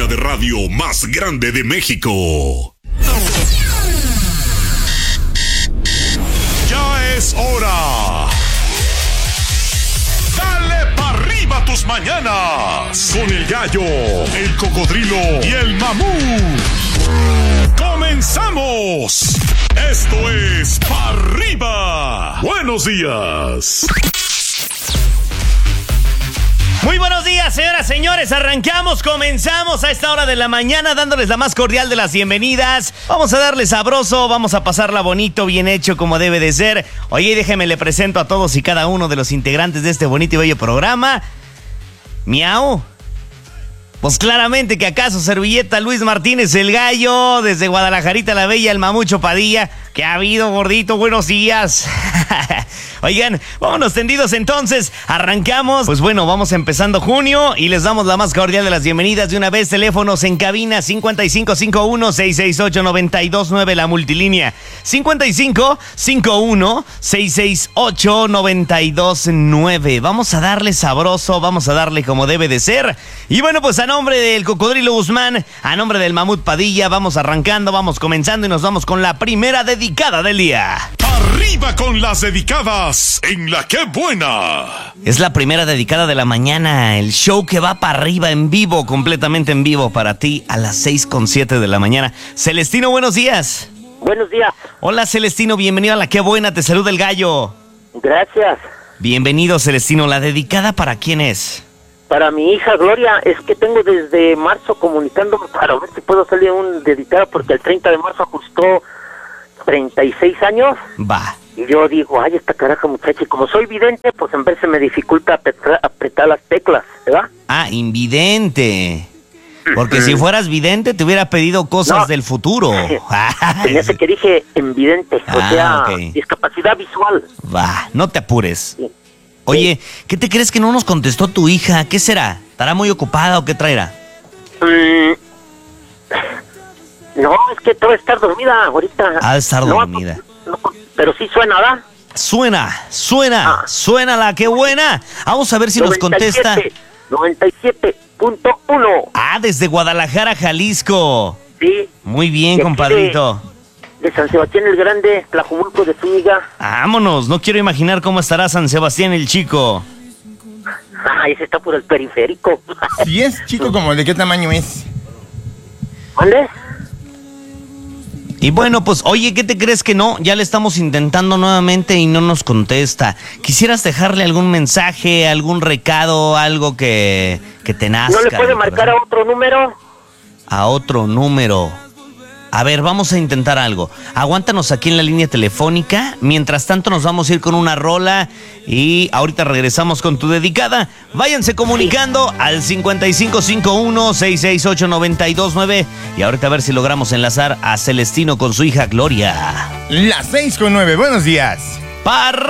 cabina de radio más grande de México. Ya es hora. Dale pa' arriba tus mañanas. Con el gallo, el cocodrilo y el mamut. ¡Comenzamos! Esto es Pa' Arriba. Buenos días. Muy buenos días, señoras, señores. Arrancamos, comenzamos a esta hora de la mañana dándoles la más cordial de las bienvenidas. Vamos a darle sabroso, vamos a pasarla bonito, bien hecho, como debe de ser. Oye, déjeme le presento a todos y cada uno de los integrantes de este bonito y bello programa. Miau. Pues claramente que acaso servilleta Luis Martínez el Gallo, desde Guadalajarita la Bella, el Mamucho Padilla. ¿Qué ha habido, gordito? Buenos días. Oigan, vámonos tendidos entonces, arrancamos. Pues bueno, vamos empezando junio y les damos la más cordial de las bienvenidas de una vez. Teléfonos en cabina 5551-668-929, la multilínea 5551-668-929. Vamos a darle sabroso, vamos a darle como debe de ser. Y bueno, pues a nombre del Cocodrilo Guzmán, a nombre del Mamut Padilla, vamos arrancando, vamos comenzando y nos vamos con la primera dedicada del día. Arriba con las dedicadas en La Qué Buena. Es la primera dedicada de la mañana, el show que va para arriba en vivo, completamente en vivo para ti a las 6:07 de la mañana. Celestino, buenos días. Buenos días. Hola, Celestino, bienvenido a La Qué Buena, te saluda el Gallo. Gracias. Bienvenido, Celestino. ¿La dedicada para quién es? Para mi hija Gloria. Es que tengo desde marzo comunicándome para ver si puedo hacerle un dedicada, porque el 30 de marzo ajustó 36 años. Va. Y yo digo, ay, esta caraja muchacha, y como soy vidente, pues en vez se me dificulta apretar las teclas, ¿verdad? Ah, invidente. Porque si fueras vidente te hubiera pedido cosas del futuro. Tenía que dije invidente, o sea, okay. Discapacidad visual. Va, no te apures. Sí. Oye, ¿qué te crees que no nos contestó tu hija? ¿Qué será? ¿Estará muy ocupada o qué traerá? No, es que todo estar dormida ahorita. Ha de estar dormida. No, pero sí suena, ¿verdad? Suena La Qué Buena. Vamos a ver si 97, nos contesta. 97.1. Ah, desde Guadalajara, Jalisco. Sí. Muy bien, De compadrito. De San Sebastián el Grande, Tlajumulco de Zúñiga. Vámonos, no quiero imaginar cómo estará San Sebastián el Chico. Ah, ese está por el periférico. Si es chico, como ¿de qué tamaño es? ¿Vale? Y bueno, pues, oye, ¿qué te crees que no? Ya le estamos intentando nuevamente y no nos contesta. ¿Quisieras dejarle algún mensaje, algún recado, algo que te nazca? ¿No le puede marcar a otro número? A otro número. A ver, vamos a intentar algo. Aguántanos aquí en la línea telefónica. Mientras tanto nos vamos a ir con una rola y ahorita regresamos con tu dedicada. Váyanse comunicando al 5551-668-929 y ahorita a ver si logramos enlazar a Celestino con su hija Gloria. Las 6:09, buenos días. ¡Parra!